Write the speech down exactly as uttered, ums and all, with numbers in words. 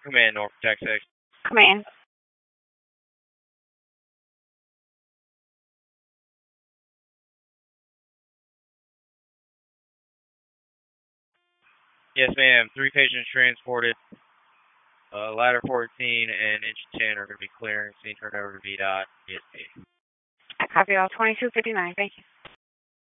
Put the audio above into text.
Command, Norfolk, Texas. Command. Yes, ma'am. Three patients transported. Uh, ladder fourteen and engine ten are going to be clearing. Scene turned over to V DOT. P S P. I copy all twenty-two fifty-nine. Thank you.